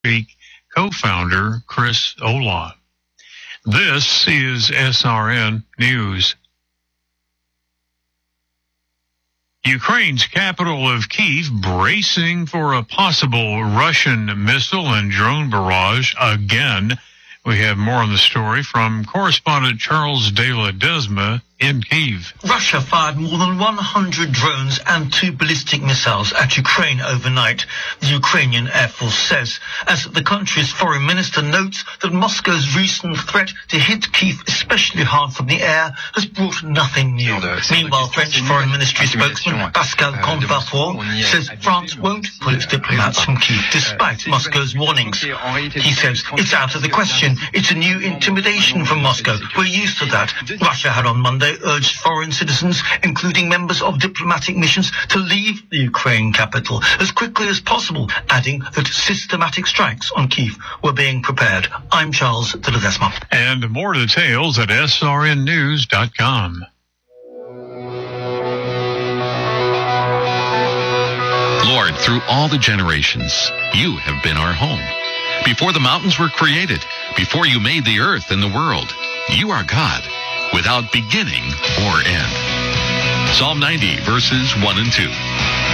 co-founder Chris Olah. This is SRN News. Ukraine's capital of Kyiv bracing for a possible Russian missile and drone barrage again. We have more on the story from correspondent Charles de la Desma in Kyiv. Russia fired more than 100 drones and 2 ballistic missiles at Ukraine overnight, the Ukrainian Air Force says, as the country's foreign minister notes that Moscow's recent threat to hit Kyiv especially hard from the air has brought nothing new. Meanwhile, French Foreign Ministry spokesman Pascal Comte-Farfroy says France won't pull its diplomats from Kyiv despite Moscow's warnings. He says it's out of the question. It's a new intimidation from Moscow. We're used to that. Russia had on Monday urged foreign citizens, including members of diplomatic missions, to leave the Ukraine capital as quickly as possible, adding that systematic strikes on Kyiv were being prepared. I'm Charles de la Desma. And more details at srnnews.com. Lord, through all the generations, you have been our home. Before the mountains were created, before you made the earth and the world, you are God, without beginning or end. Psalm 90, verses 1 and 2.